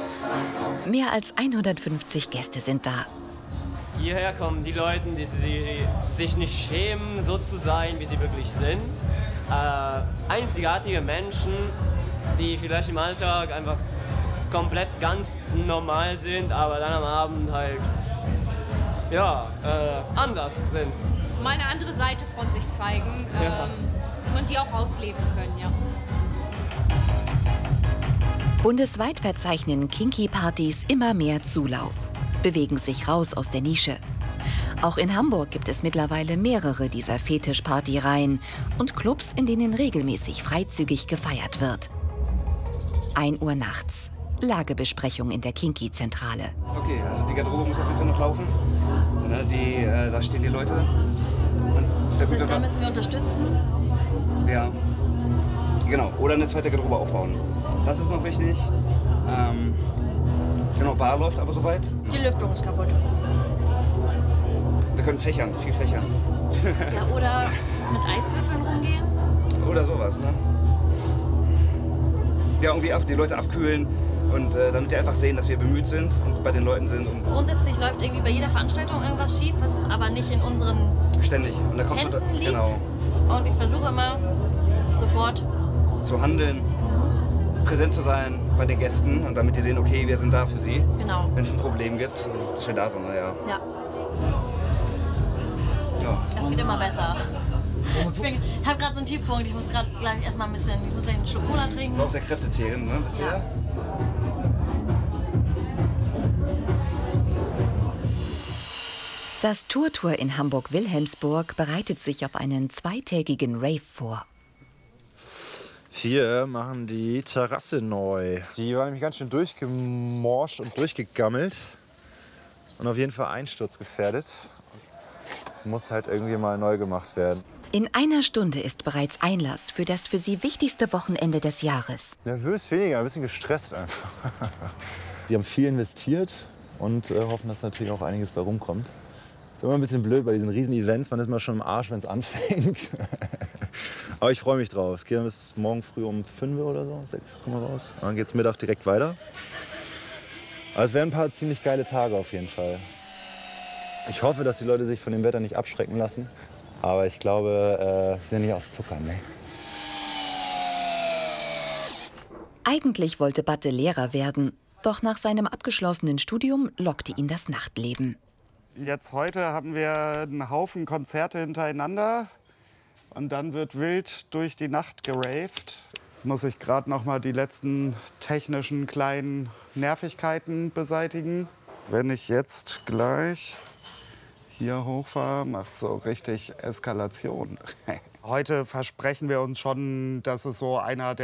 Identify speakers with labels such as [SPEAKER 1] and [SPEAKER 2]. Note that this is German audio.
[SPEAKER 1] Mehr als 150 Gäste sind da.
[SPEAKER 2] Hierher kommen die Leute, die sich nicht schämen, so zu sein, wie sie wirklich sind. Einzigartige Menschen, die vielleicht im Alltag einfach komplett ganz normal sind, aber dann am Abend halt anders sind.
[SPEAKER 3] Mal eine andere Seite von sich zeigen und die auch ausleben können, ja.
[SPEAKER 1] Bundesweit verzeichnen Kinky-Partys immer mehr Zulauf, bewegen sich raus aus der Nische. Auch in Hamburg gibt es mittlerweile mehrere dieser Fetischpartyreihen und Clubs, in denen regelmäßig freizügig gefeiert wird. 1 Uhr nachts. Lagebesprechung in der Kinky-Zentrale.
[SPEAKER 4] Okay, also die Garderobe muss auf jeden Fall noch laufen. Da stehen die Leute. Und
[SPEAKER 5] das heißt, da müssen wir unterstützen?
[SPEAKER 4] Ja, genau. Oder eine zweite Garderobe aufbauen. Das ist noch wichtig. Genau, Bar läuft aber soweit.
[SPEAKER 5] Die Lüftung ist kaputt.
[SPEAKER 4] Wir können fächern, viel fächern.
[SPEAKER 5] Ja, oder mit Eiswürfeln rumgehen?
[SPEAKER 4] Oder sowas, ne? Ja, irgendwie auch die Leute abkühlen und damit die einfach sehen, dass wir bemüht sind und bei den Leuten sind. Und
[SPEAKER 5] grundsätzlich läuft irgendwie bei jeder Veranstaltung irgendwas schief, was aber nicht in unseren
[SPEAKER 4] ständig. Und da
[SPEAKER 5] Händen liegt.
[SPEAKER 4] Genau.
[SPEAKER 5] Und ich versuche immer sofort
[SPEAKER 4] zu handeln, präsent zu sein bei den Gästen und damit die sehen, okay, wir sind da für sie.
[SPEAKER 5] Genau.
[SPEAKER 4] Wenn es ein Problem gibt, dass wir da sind, ja.
[SPEAKER 5] Ja. Es geht immer besser. Ich habe gerade so einen Tiefpunkt. Ich muss gerade gleich erstmal gleich einen Schluck Cola trinken.
[SPEAKER 4] Du brauchst ja Kräftezehren, ne, bisher? Ja.
[SPEAKER 1] Das Tour in Hamburg-Wilhelmsburg bereitet sich auf einen 2-tägigen Rave vor.
[SPEAKER 6] Hier machen die Terrasse neu. Die war nämlich ganz schön durchgemorscht und durchgegammelt. Und auf jeden Fall einsturzgefährdet. Muss halt irgendwie mal neu gemacht werden.
[SPEAKER 1] In einer Stunde ist bereits Einlass für das für sie wichtigste Wochenende des Jahres.
[SPEAKER 6] Nervös weniger, ein bisschen gestresst einfach. Wir haben viel investiert und hoffen, dass natürlich auch einiges bei rumkommt. Ist immer ein bisschen blöd bei diesen riesen Events, man ist immer schon im Arsch, wenn es anfängt. Aber ich freue mich drauf. Es geht bis morgen früh um 5 oder so, 6 kommen wir raus. Und dann geht es Mittag direkt weiter. Aber es werden ein paar ziemlich geile Tage auf jeden Fall. Ich hoffe, dass die Leute sich von dem Wetter nicht abschrecken lassen. Aber ich glaube, wir sind nicht aus Zucker, ne?
[SPEAKER 1] Eigentlich wollte Batte Lehrer werden. Doch nach seinem abgeschlossenen Studium lockte ihn das Nachtleben.
[SPEAKER 7] Jetzt heute haben wir einen Haufen Konzerte hintereinander. Und dann wird wild durch die Nacht geraved. Jetzt muss ich gerade noch mal die letzten technischen kleinen Nervigkeiten beseitigen. Wenn ich jetzt gleich hier hochfahre, macht so richtig Eskalation. Heute versprechen wir uns schon, dass es so einer der